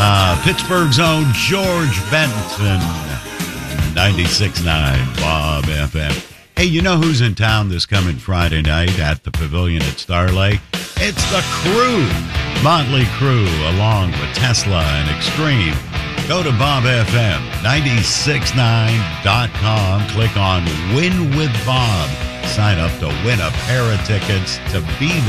Pittsburgh's own George Benson, 96.9 Bob FM. Hey, you know who's in town this coming Friday night at the Pavilion at Star Lake? It's the Crew, Motley Crue, along with Tesla and Extreme. Go to BobFM969.com, click on Win with Bob. Sign up to win a pair of tickets to be there.